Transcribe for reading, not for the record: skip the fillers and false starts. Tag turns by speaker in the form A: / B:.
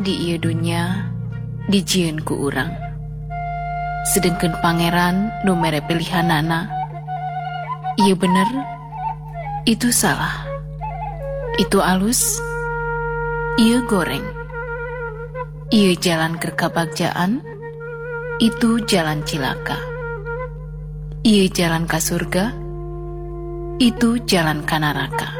A: di ieu dunya dijieun ku urang. Sedengkeun pangeran nu mere pilihanana, ieu bener, itu salah. Itu alus, ieu goreng. Ieu jalan keur kabagjaan, itu jalan cilaka. Ieu jalan ka surga, itu jalan ka naraka.